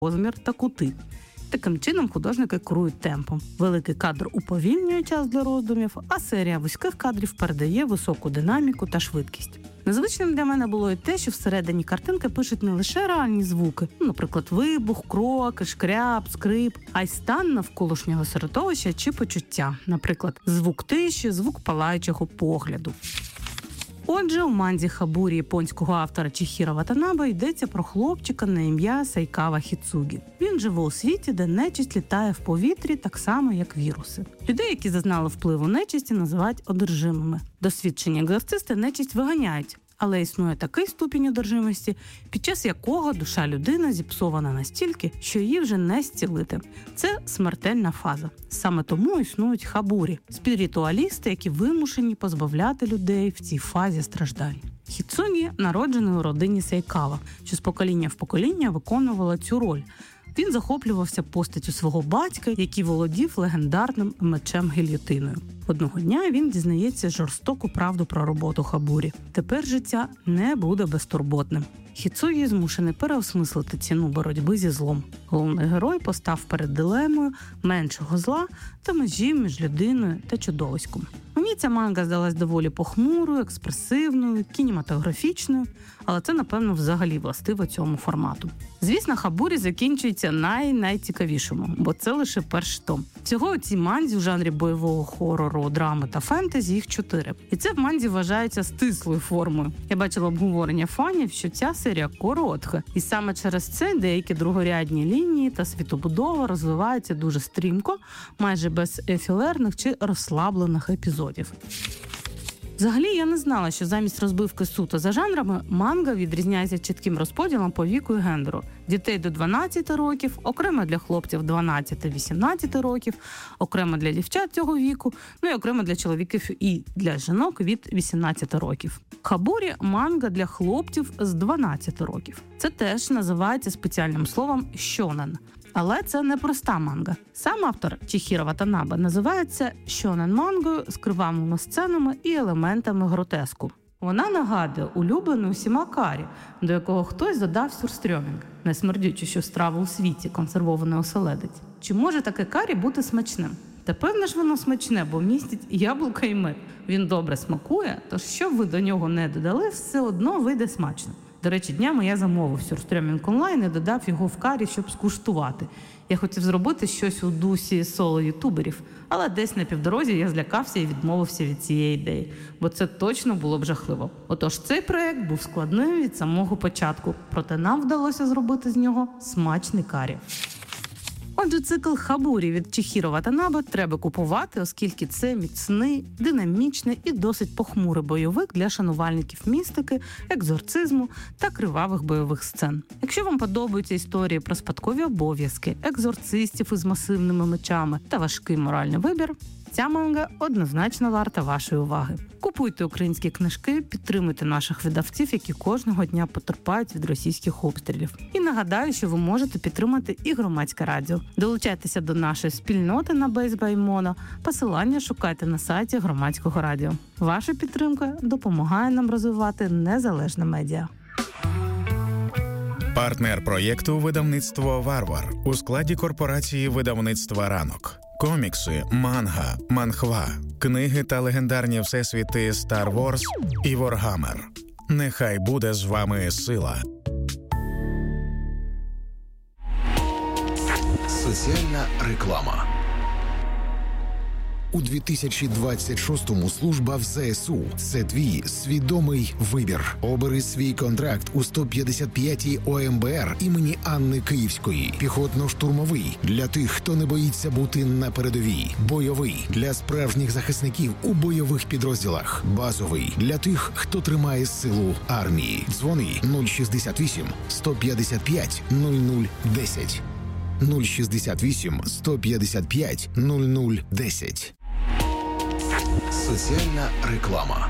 розмір та кути. Таким чином художники керують темпом. Великий кадр уповільнює час для роздумів, а серія вузьких кадрів передає високу динаміку та швидкість. Незвичним для мене було і те, що всередині картинки пишуть не лише реальні звуки, наприклад, вибух, кроки, шкряп, скрип, а й стан навколишнього середовища чи почуття, наприклад, звук тиші, звук палаючого погляду. Отже, у манзі Хабурі японського автора Чіхіро Ватанабе йдеться про хлопчика на ім'я Сайкава Хіцугі. Він живе у світі, де нечисть літає в повітрі так само, як віруси. Людей, які зазнали впливу нечисті, називають одержимими. Досвідчені екзорцисти нечисть виганяють, але існує такий ступінь одержимості, під час якого душа людини зіпсована настільки, що її вже не зцілити. Це смертельна фаза. Саме тому існують хабурі – спіритуалісти, які вимушені позбавляти людей в цій фазі страждань. Хіцугі народжений у родині Сайкава, що з покоління в покоління виконувала цю роль. Він захоплювався постаттю свого батька, який володів легендарним мечем-гільйотиною. Одного дня він дізнається жорстоку правду про роботу Хабурі. Тепер життя не буде безтурботним. Хіцугі змушений переосмислити ціну боротьби зі злом. Головний герой постав перед дилемою меншого зла та межі між людиною та чудовиськом. Мені ця манга здалась доволі похмурою, експресивною, кінематографічною, але це, напевно, взагалі властиво цьому формату. Звісно, Хабурі закінчується найцікавішому, бо це лише перший том. Всього у цій манзі в жанрі бойового хорору, драми та фентезі їх 4. І це в манзі вважається стислою формою. Я бачила обговорення фанів, що ця серія коротка. І саме через це деякі другорядні лінії та світобудова розвиваються дуже стрімко, майже без філерних чи розслаблених епізодів. Взагалі, я не знала, що замість розбивки суто за жанрами, манга відрізняється чітким розподілом по віку і гендеру. Дітей до 12 років, окремо для хлопців 12-18 років, окремо для дівчат цього віку, ну і окремо для чоловіків і для жінок від 18 років. Хабурі – манга для хлопців з 12 років. Це теж називається спеціальним словом «шонен». Але це не проста манга. Сам автор Чіхіро Ватанабе називається шонен-мангою з кривавими сценами і елементами гротеску. Вона нагадує улюблену усіма карі, до якого хтось додав сюрстрьомінг, найсмердючішу страву у світі, консервований оселедець. Чи може таке карі бути смачним? Та певно ж воно смачне, бо містить яблука і мед. Він добре смакує, тож що б ви до нього не додали, все одно вийде смачно. До речі, днями я замовив сюрстрьомінг онлайн і додав його в карі, щоб скуштувати. Я хотів зробити щось у дусі соло-ютуберів, але десь на півдорозі я злякався і відмовився від цієї ідеї, бо це точно було б жахливо. Отож, цей проект був складним від самого початку, проте нам вдалося зробити з нього смачний карі. Отже, цикл Хабурі від Чіхіро Ватанабе треба купувати, оскільки це міцний, динамічний і досить похмурий бойовик для шанувальників містики, екзорцизму та кривавих бойових сцен. Якщо вам подобаються історії про спадкові обов'язки, екзорцистів із масивними мечами та важкий моральний вибір, ця манга однозначно варта вашої уваги. Купуйте українські книжки, підтримуйте наших видавців, які кожного дня потерпають від російських обстрілів. І нагадаю, що ви можете підтримати і громадське радіо. Долучайтеся до нашої спільноти на Base by Mono. Посилання шукайте на сайті громадського радіо. Ваша підтримка допомагає нам розвивати незалежне медіа. Партнер проєкту «Видавництво Варвар» у складі корпорації видавництва «Ранок». Комікси, манга, манхва, книги та легендарні всесвіти Star Wars і Warhammer. Нехай буде з вами сила. Соціальна реклама. У 2026-му служба в ЗСУ – це твій свідомий вибір. Обери свій контракт у 155-й ОМБР імені Анни Київської. Піхотно-штурмовий – для тих, хто не боїться бути на передовій. Бойовий – для справжніх захисників у бойових підрозділах. Базовий – для тих, хто тримає силу армії. Дзвони 068 155 0010. 068 155 0010. Соціальна реклама.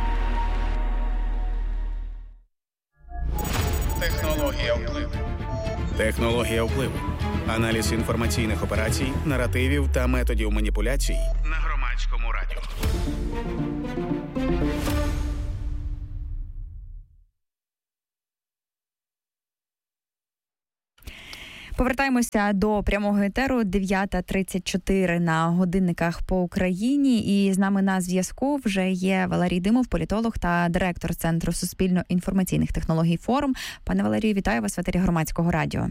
Технологія впливу. Технологія впливу. Аналіз інформаційних операцій, наративів та методів маніпуляцій на громадському радіо. Повертаємося до прямого етеру. 9:34 на годинниках по Україні. І з нами на зв'язку вже є Валерій Димов, політолог та директор Центру суспільно-інформаційних технологій «Форум». Пане Валерію, вітаю вас в етері Громадського радіо.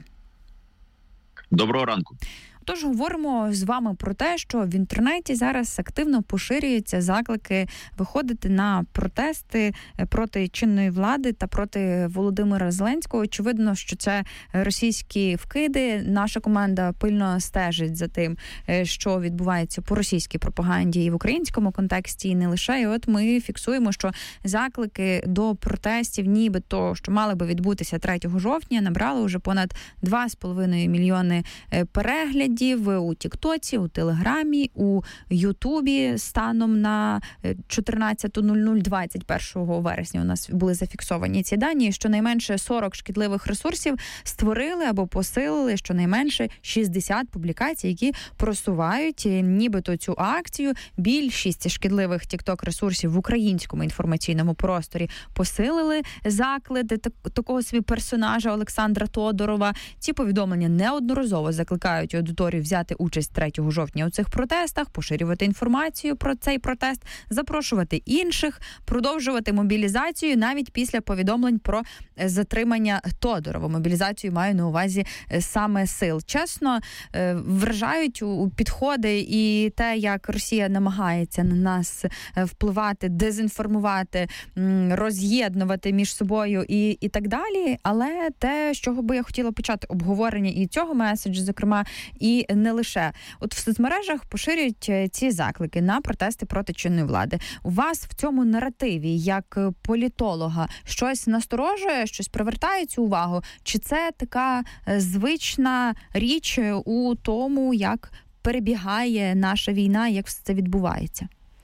Доброго ранку. Тож говоримо з вами про те, що в інтернеті зараз активно поширюються заклики виходити на протести проти чинної влади та проти Володимира Зеленського. Очевидно, що це російські вкиди. Наша команда пильно стежить за тим, що відбувається по російській пропаганді і в українському контексті, і не лише. І от ми фіксуємо, що заклики до протестів, нібито, що мали би відбутися 3 жовтня, набрали вже понад 2,5 мільйони переглядів у Тіктоці, у Телеграмі, у Ютубі станом на 14:00 21 вересня у нас були зафіксовані ці дані. Щонайменше 40 шкідливих ресурсів створили або посилили щонайменше 60 публікацій, які просувають нібито цю акцію. Більшість шкідливих тікток-ресурсів в українському інформаційному просторі посилили заклади такого собі персонажа Олександра Тодорова. Ці повідомлення неодноразово закликають аудиторію взяти участь 3 жовтня у цих протестах, поширювати інформацію про цей протест, запрошувати інших, продовжувати мобілізацію навіть після повідомлень про затримання Тодорова. Мобілізацію маю на увазі саме сил. Чесно, вражають у підходи і те, як Росія намагається на нас впливати, дезінформувати, роз'єднувати між собою і так далі. Але те, з чого би я хотіла почати обговорення і цього меседжу, зокрема, і не лише. От в соцмережах поширюють ці заклики на протести проти чинної влади. У вас в цьому наративі, як політолога, щось насторожує, щось привертає цю увагу? Чи це така звична річ у тому, як перебігає наша війна, як все це відбувається?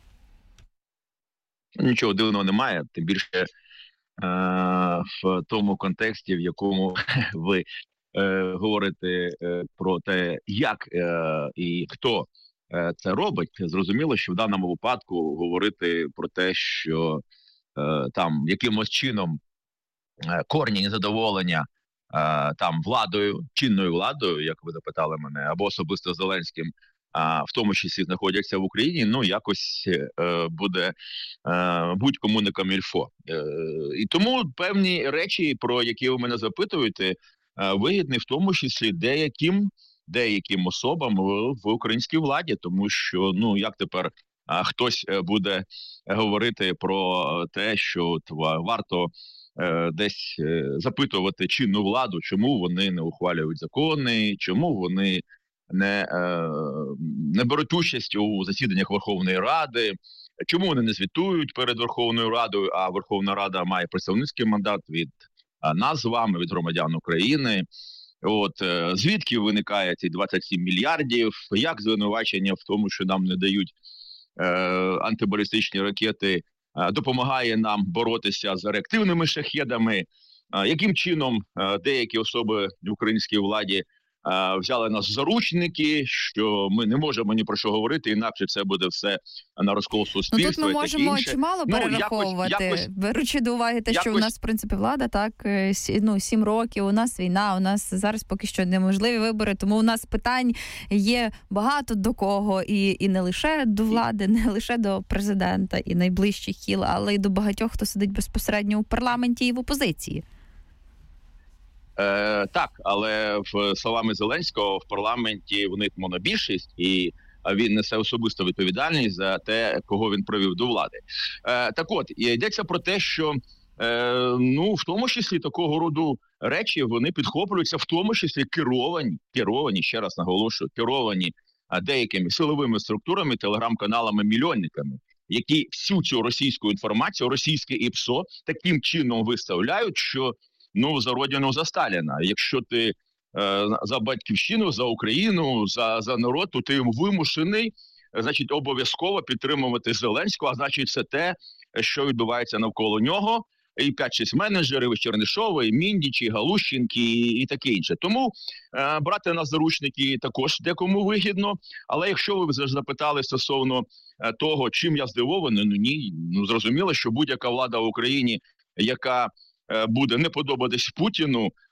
Нічого дивного немає, тим більше в тому контексті, в якому ви говорити про те, як і хто це робить. Зрозуміло, що в даному випадку говорити про те, що там якимось чином корні незадоволення там владою, чинною владою, як ви запитали мене, або особисто Зеленським, в тому числі знаходяться в Україні, ну якось буде будь-кому не камільфо. І тому певні речі, про які ви мене запитуєте, вигідний в тому числі деяким особам в українській владі, тому що, ну, як тепер хтось буде говорити про те, що варто десь запитувати чинну владу, чому вони не ухвалюють закони, чому вони не беруть участь у засіданнях Верховної Ради, чому вони не звітують перед Верховною Радою, а Верховна Рада має представницький мандат від нас з вами, від громадян України. От звідки виникає ці 27 мільярдів, як звинувачення в тому, що нам не дають антибалістичні ракети, допомагає нам боротися з реактивними шахедами, яким чином деякі особи в українській владі взяли нас в заручники, що ми не можемо ні про що говорити, інакше це буде все на розкол суспільства. Ну, тут ми можемо чимало перераховувати, беручи до уваги те, що у нас, в принципі, влада, так, 7 років, у нас війна, у нас зараз поки що неможливі вибори, тому у нас питань є багато до кого, і не лише до влади, не лише до президента і найближчих кіл, але й до багатьох, хто сидить безпосередньо у парламенті і в опозиції. Так, але словами Зеленського в парламенті в них монобільшість, і він несе особисту відповідальність за те, кого він привів до влади. Так от, йдеться про те, що в тому числі такого роду речі, вони підхоплюються, в тому числі керовані, ще раз наголошую, керовані деякими силовими структурами, телеграм-каналами-мільйонниками, які всю цю російську інформацію, російське ІПСО таким чином виставляють, що за родину, за Сталіна. Якщо ти за батьківщину, за Україну, за народ, то ти вимушений, значить, обов'язково підтримувати Зеленського, а значить, це те, що відбувається навколо нього. І 5-6 менеджерів, і Чернишова, і Міндіч, і Галущенки, і таке інше. Тому брати нас заручники також декому вигідно. Але якщо ви запитали стосовно того, чим я здивований, ні. Зрозуміло, що будь-яка влада в Україні, яка буде не подобатись Путіну,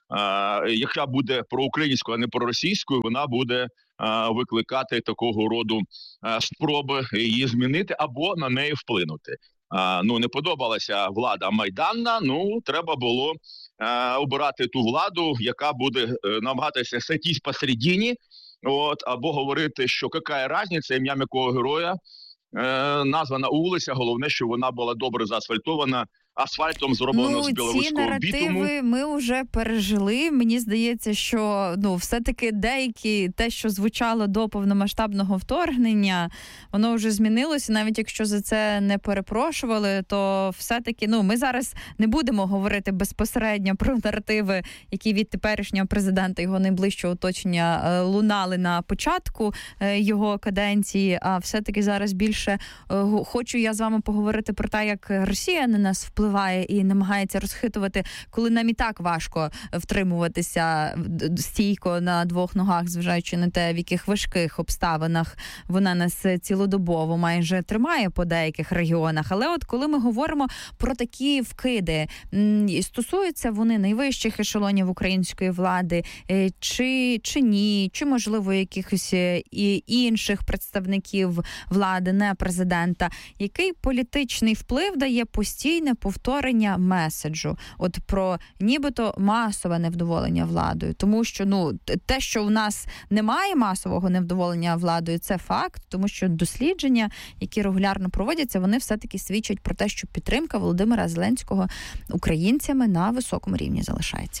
яка буде проукраїнською, а не проросійською, вона буде викликати такого роду спроби її змінити або на неї вплинути. Не подобалася влада Майдана, треба було обирати ту владу, яка буде намагатися сайтись посередині, або говорити, що яка різниця, ім'я якого героя названа вулиця, головне, що вона була добре заасфальтована, асфальтом зроблено з білоруського ці наративи бітуму. Ми вже пережили. Мені здається, що все-таки те, що звучало до повномасштабного вторгнення, воно вже змінилося. Навіть якщо за це не перепрошували, то все-таки ми зараз не будемо говорити безпосередньо про наративи, які від теперішнього президента, його найближчого оточення лунали на початку його каденції, а все-таки зараз більше хочу я з вами поговорити про те, як Росія на нас впливає і намагається розхитувати, коли нам і так важко втримуватися стійко на двох ногах, зважаючи на те, в яких важких обставинах вона нас цілодобово майже тримає по деяких регіонах. Але от коли ми говоримо про такі вкиди, стосуються вони найвищих ешелонів української влади, чи ні, чи, можливо, якихось інших представників влади, не президента, який політичний вплив дає постійне повторення меседжу от про нібито масове невдоволення владою. Тому що те, що в нас немає масового невдоволення владою, це факт, тому що дослідження, які регулярно проводяться, вони все-таки свідчать про те, що підтримка Володимира Зеленського українцями на високому рівні залишається.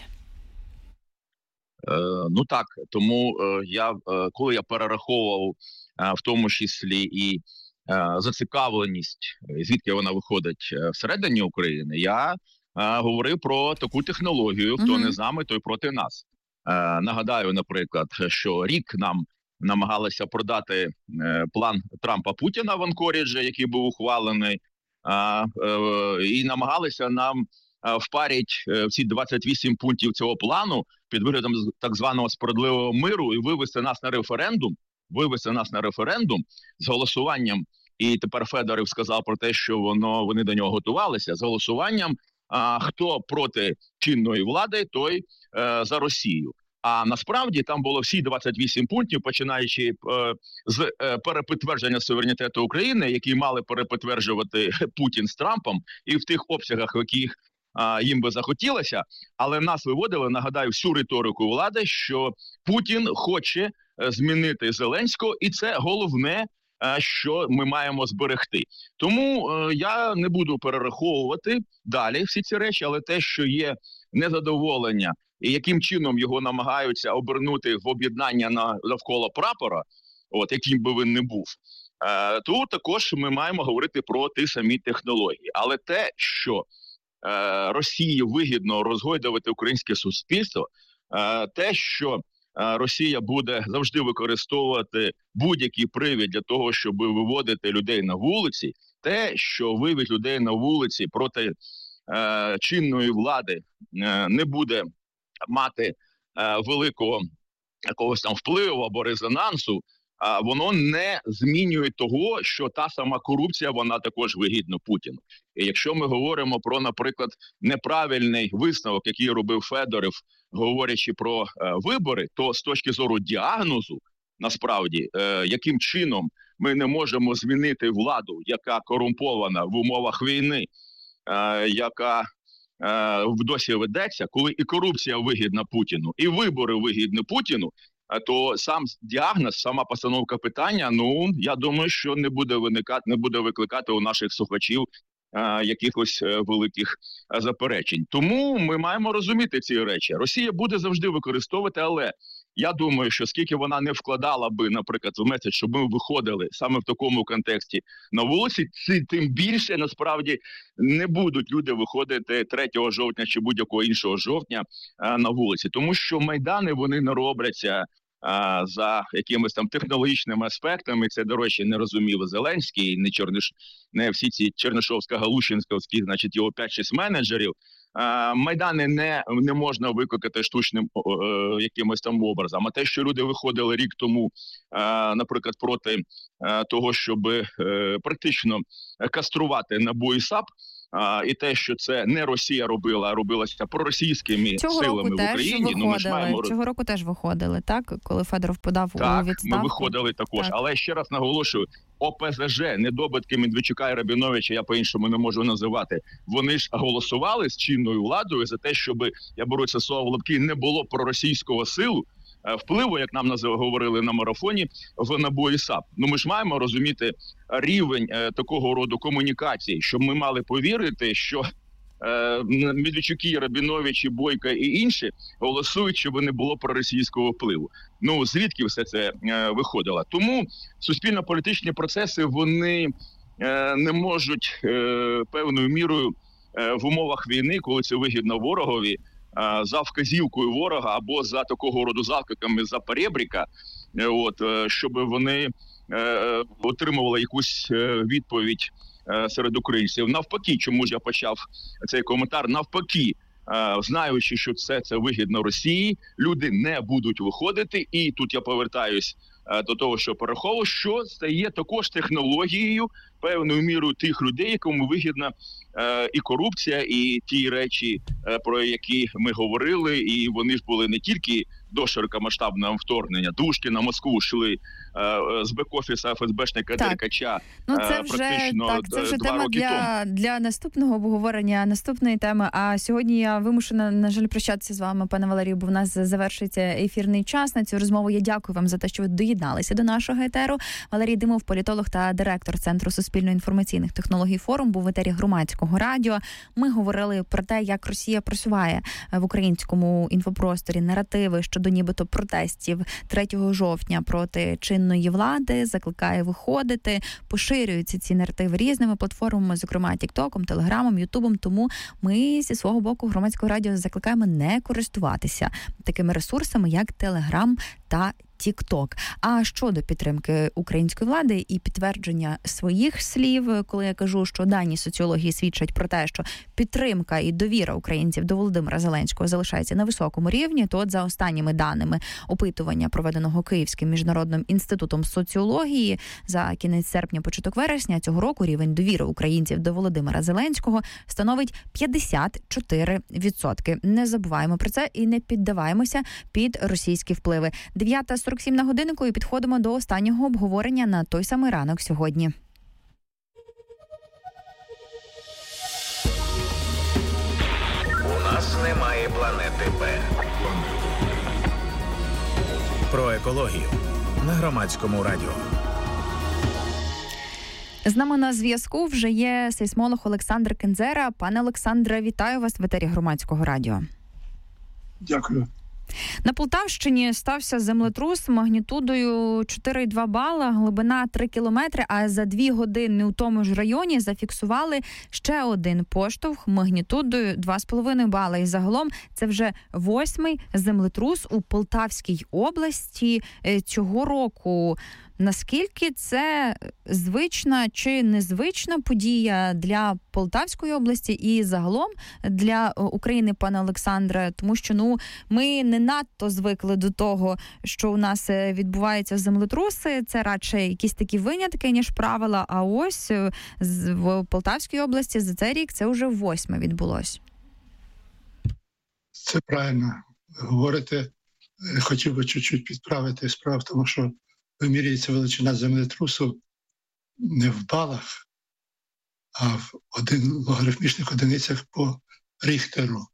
Так, тому коли я перераховував в тому числі і зацікавленість, звідки вона виходить всередині України, я говорив про таку технологію, хто не з нами, той проти нас. Нагадаю, наприклад, що рік нам намагалися продати план Трампа-Путіна в Анкоріджі, який був ухвалений, і намагалися нам впарять ці 28 пунктів цього плану під виглядом так званого справедливого миру і вивести нас на референдум з голосуванням. І тепер Федоров сказав про те, що вони до нього готувалися з голосуванням. Хто проти чинної влади, той за Росію. А насправді там було всі 28 пунктів, починаючи з перепідтвердження суверенітету України, які мали перепідтверджувати Путін з Трампом, і в тих обсягах, в яких їм би захотілося. Але нас виводили, нагадаю, всю риторику влади, що Путін хоче змінити Зеленського, і це головне, що ми маємо зберегти. Тому я не буду перераховувати далі всі ці речі, але те, що є незадоволення і яким чином його намагаються обернути в об'єднання навколо прапора, яким би він не був, то також ми маємо говорити про ті самі технології. Але те, що Росії вигідно розгойдувати українське суспільство, те, що Росія буде завжди використовувати будь-який привід для того, щоб виводити людей на вулиці, те, що вивід людей на вулиці проти чинної влади не буде мати великого якогось там впливу або резонансу, воно не змінює того, що та сама корупція, вона також вигідна Путіну. І якщо ми говоримо про, наприклад, неправильний висновок, який робив Федоров, говорячи про вибори, то з точки зору діагнозу, насправді, яким чином ми не можемо змінити владу, яка корумпована в умовах війни, яка досі ведеться, коли і корупція вигідна Путіну, і вибори вигідні Путіну, то сам діагноз, сама постановка питання, я думаю, що не буде викликати у наших слухачів якихось великих заперечень. Тому ми маємо розуміти ці речі. Росія буде завжди використовувати, але я думаю, що скільки вона не вкладала би, наприклад, в меседж, щоб ми виходили саме в такому контексті на вулиці, тим більше, насправді, не будуть люди виходити 3 жовтня чи будь-якого іншого жовтня на вулиці. Тому що майдани, вони не робляться за якимись там технологічними аспектами. Це, до речі, не розуміли Зеленський, не всі ці Чернишовсько-Галущинськовські, значить, його 5-6 менеджерів. Майдани не можна викликати штучним якимось там образом. А те, що люди виходили рік тому, наприклад, проти того, щоб практично каструвати НАБУ і САП, і те, що це не Росія робила, а робилося проросійськими силами в Україні. Цього року теж виходили, так? Коли Федоров подав у відставку. Так, ми виходили також. Але ще раз наголошую, ОПЗЖ, недобитки Медведчука і Рабіновича, я по-іншому не можу називати, вони ж голосували з чинною владою за те, щоб, я беру це слово в лапки, не було проросійського впливу, як нам говорили на марафоні, в НАБУ і САП. Ми ж маємо розуміти рівень такого роду комунікації, щоб ми мали повірити, що Медведчуки, Рабіновичі, Бойко і інші голосують, щоб не було проросійського впливу. Звідки все це виходило? Тому суспільно-політичні процеси, вони не можуть певною мірою в умовах війни, коли це вигідно ворогові, за вказівкою ворога або за такого роду закликами за перебріка, щоб вони отримували якусь відповідь серед українців. Навпаки, чому ж я почав цей коментар? Навпаки, знаючи, що це вигідно Росії, люди не будуть виходити. І тут я повертаюсь до того, що переховував, що стає також технологією, певною мірою тих людей, якому вигідна і корупція, і ті речі, про які ми говорили, і вони ж були не тільки до широкомасштабного вторгнення. Дужки на Москву йшли з бек-офіса ФСБшника Деркача це вже тема для наступного обговорення, наступної теми. А сьогодні я вимушена, на жаль, прощатися з вами, пане Валерію, бо в нас завершується ефірний час на цю розмову. Я дякую вам за те, що ви доєдналися до нашого етеру. Валерій Димов, політолог та директор Центру суспільно-інформаційних технологій «Форум», був в етері Громадського радіо. Ми говорили про те, як Росія просуває в українському інфопросторі наративи щодо нібито протестів 3 жовтня проти чинної влади, закликає виходити, поширюються ці наративи різними платформами, зокрема Тіктоком, Телеграмом, Ютубом, тому ми зі свого боку Громадського радіо закликаємо не користуватися такими ресурсами, як Телеграм та TikTok. А щодо підтримки української влади і підтвердження своїх слів, коли я кажу, що дані соціології свідчать про те, що підтримка і довіра українців до Володимира Зеленського залишається на високому рівні, то от за останніми даними опитування, проведеного Київським міжнародним інститутом соціології за кінець серпня, початок вересня цього року, рівень довіри українців до Володимира Зеленського становить 54%. Не забуваємо про це і не піддаваємося під російські впливи. 9:47 на годиннику і підходимо до останнього обговорення на той самий ранок сьогодні. У нас немає планети Б. Про екологію на Громадському радіо. З нами на зв'язку вже є сейсмолог Олександр Кензера. Пане Олександре, вітаю вас в етері Громадського радіо. Дякую. На Полтавщині стався землетрус магнітудою 4,2 бала, глибина 3 кілометри, а за 2 години у тому ж районі зафіксували ще один поштовх магнітудою 2,5 бала. І загалом це вже 8-й землетрус у Полтавській області цього року. Наскільки це звична чи незвична подія для Полтавської області і загалом для України, пане Олександре? Тому що ми не надто звикли до того, що у нас відбуваються землетруси. Це радше якісь такі винятки, ніж правила. А ось в Полтавській області за цей рік це вже 8 відбулось. Це правильно говорите. Хотів би чуть-чуть підправити справу, тому що вимірюється величина землетрусу не в балах, а в логарифмічних одиницях по Ріхтеру.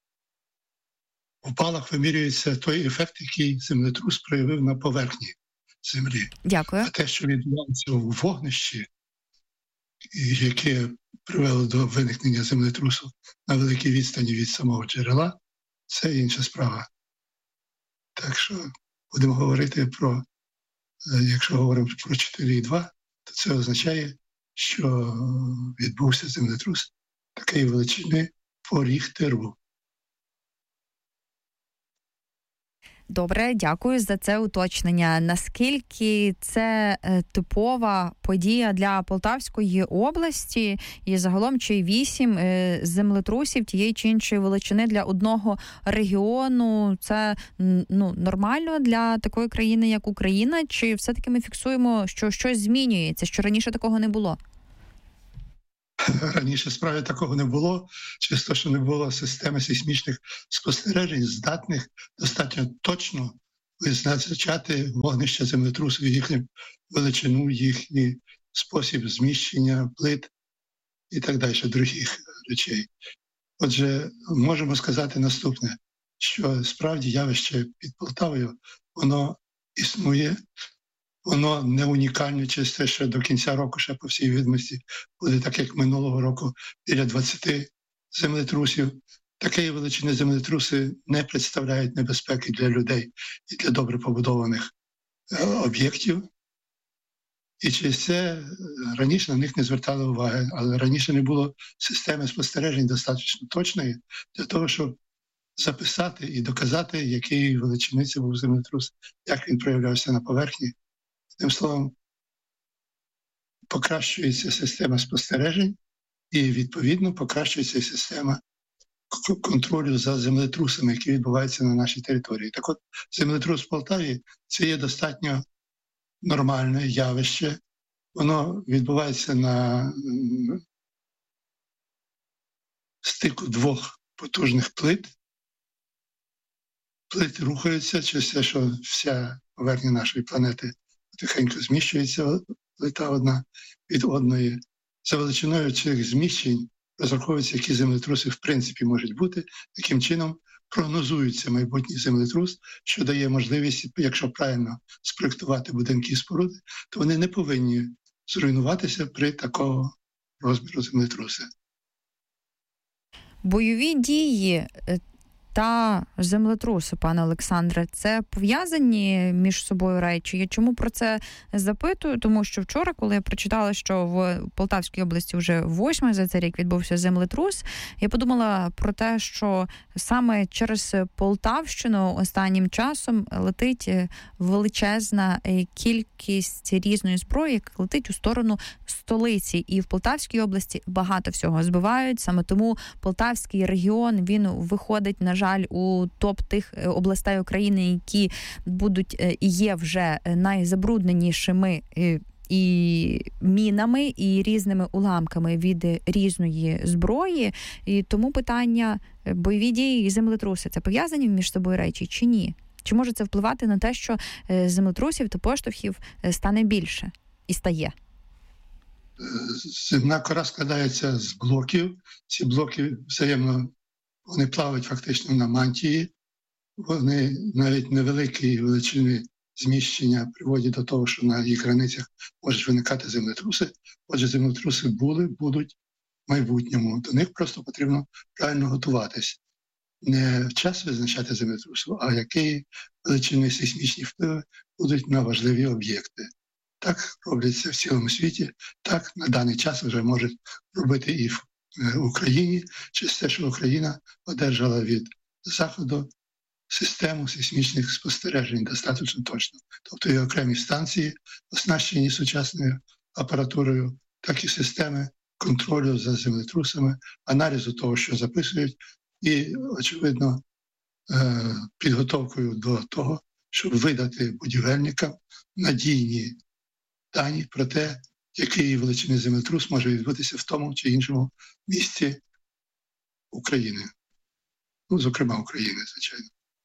В балах вимірюється той ефект, який землетрус проявив на поверхні землі. Дякую. А те, що відбувається у вогнищі, яке привело до виникнення землетрусу на великій відстані від самого джерела, це інша справа. Так що будемо говорити про, якщо говоримо про 4,2, то це означає, що відбувся землетрус такої величини по Ріхтеру. Добре, дякую за це уточнення. Наскільки це типова подія для Полтавської області і загалом чи 8 землетрусів тієї чи іншої величини для одного регіону, це нормально для такої країни, як Україна, чи все-таки ми фіксуємо, що щось змінюється, що раніше такого не було? раніше справді такого не було, через те, що не було системи сейсмічних спостережень, здатних достатньо точно визначати вогнища землетрусів, їхню величину, їхній спосіб зміщення плит і так далі, других речей. Отже, можемо сказати наступне, що справді явище під Полтавою, воно існує, воно не унікальне через те, що до кінця року ще по всій відомості буде так, як минулого року, біля 20 землетрусів. Такої величини землетруси не представляють небезпеки для людей і для добре побудованих об'єктів. І через це раніше на них не звертали уваги, але раніше не було системи спостережень достатньо точної для того, щоб записати і доказати, який величини це був землетрус, як він проявлявся на поверхні. Тим словом, покращується система спостережень і, відповідно, покращується система контролю за землетрусами, які відбуваються на нашій території. Так от, землетрус в Полтаві – це є достатньо нормальне явище. Воно відбувається на стику двох потужних плит. Плити рухаються через те, що вся поверхня нашої планети тихенько зміщується, плита одна від одної. За величиною цих зміщень розраховується, які землетруси в принципі можуть бути. Таким чином прогнозується майбутній землетрус, що дає можливість, якщо правильно спроектувати будинки і споруди, то вони не повинні зруйнуватися при такого розміру землетруси. Бойові дії та землетруси, пане Олександре, це пов'язані між собою речі? Я чому про це запитую? Тому що вчора, коли я прочитала, що в Полтавській області вже 8-й за цей рік відбувся землетрус, я подумала про те, що саме через Полтавщину останнім часом летить величезна кількість різної зброї, яка летить у сторону столиці. І в Полтавській області багато всього збивають. Саме тому Полтавський регіон, він виходить, на жаль, у топ тих областей України, які будуть і є вже найзабрудненішими і мінами, і різними уламками від різної зброї. І тому питання: бойові дії і землетруси – це пов'язані між собою речі чи ні? Чи може це впливати на те, що землетрусів та поштовхів стане більше і стає? Земна кора складається з блоків. Ці блоки взаємно вони плавають фактично на мантії. Вони навіть невеликої величини зміщення приводять до того, що на їх границях можуть виникати землетруси. Отже, землетруси будуть в майбутньому. До них просто потрібно правильно готуватись. Не час визначати землетрусу, а які величини сейсмічні впливи будуть на важливі об'єкти. Так робляться в цілому світі, так на даний час вже можуть робити і в Україні, через те, що Україна одержала від Заходу систему сейсмічних спостережень достатньо точно. Тобто і окремі станції, оснащені сучасною апаратурою, так і системи контролю за землетрусами, аналізу того, що записують, і, очевидно, підготовкою до того, щоб видати будівельникам надійні дані про те, який величини землетрус може відбутися в тому чи іншому місці України. Ну, зокрема, України, звичайно.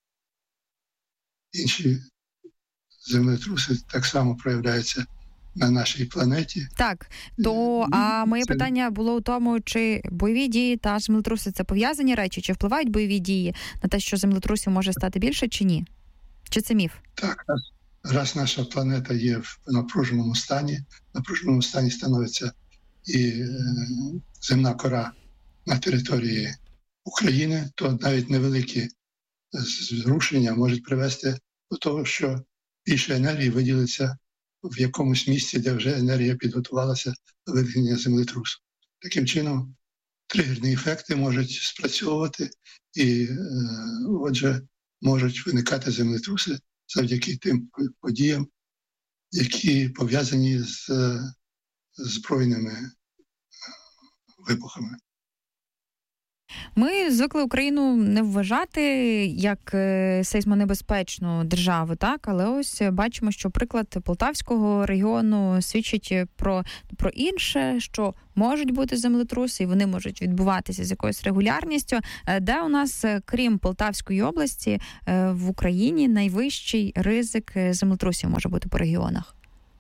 Інші землетруси так само проявляються на нашій планеті. Так, а моє питання було у тому, чи бойові дії та землетруси – це пов'язані речі, чи впливають бойові дії на те, що землетрусів може стати більше, чи ні? Чи це міф? Так, раз наша планета є в напруженому стані становиться і земна кора на території України, то навіть невеликі зрушення можуть привести до того, що більше енергії виділиться в якомусь місці, де вже енергія підготувалася до виникнення землетрусу. Таким чином, тригерні ефекти можуть спрацьовувати і, отже, можуть виникати землетруси завдяки тим подіям, які пов'язані з збройними вибухами. Ми звикли Україну не вважати як сейсмонебезпечну державу, так? Але ось бачимо, що приклад Полтавського регіону свідчить про інше, що можуть бути землетруси, і вони можуть відбуватися з якоюсь регулярністю. Де у нас, крім Полтавської області, в Україні найвищий ризик землетрусів може бути по регіонах?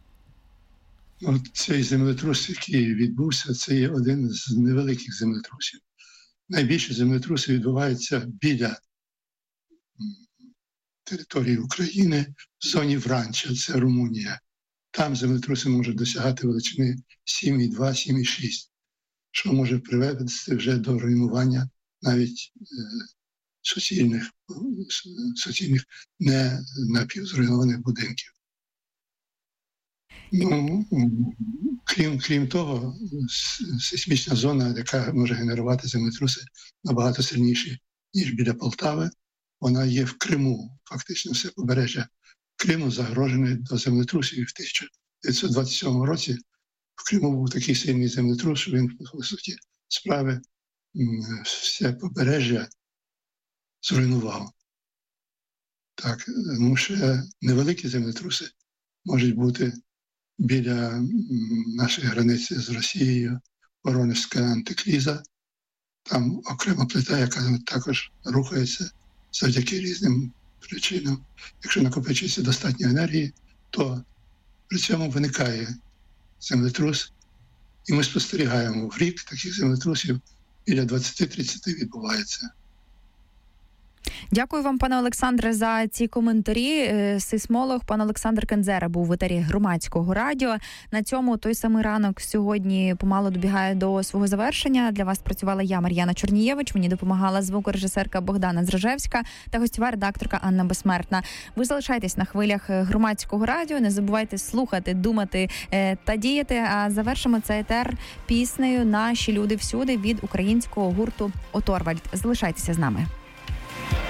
Цей землетрус, який відбувся, це є один з невеликих землетрусів. Найбільше землетруси відбуваються біля території України в зоні Вранча, це Румунія. Там землетруси можуть досягати величини 7,2, 7,6, що може привести вже до руйнування навіть суцільних не напівзруйнованих будинків. Крім того, сейсмічна зона, яка може генерувати землетруси набагато сильніші, ніж біля Полтави, вона є в Криму. Фактично все побережжя Криму загрожене до землетрусів. І в 1927 році в Криму був такий сильний землетрус, що він, по суті справи, все побережжя зруйнував. Так, ще невеликі землетруси можуть бути біля нашої границі з Росією, Воронежська антикліза. Там окрема плита, яка також рухається завдяки різним причинам. Якщо накопичується достатньо енергії, то при цьому виникає землетрус. І ми спостерігаємо, в рік таких землетрусів біля 20-30 відбувається. Дякую вам, пане Олександре, за ці коментарі. Сейсмолог пан Олександр Кензера був в етері Громадського радіо. На цьому той самий ранок сьогодні помало добігає до свого завершення. Для вас працювала я, Мар'яна Чорнієвич. Мені допомагала звукорежисерка Богдана Зражевська та гостьова редакторка Анна Безсмертна. Ви залишайтесь на хвилях Громадського радіо. Не забувайте слухати, думати та діяти. А завершимо цей етер піснею «Наші люди всюди» від українського гурту «Оторвальд». Залишайтеся з нами.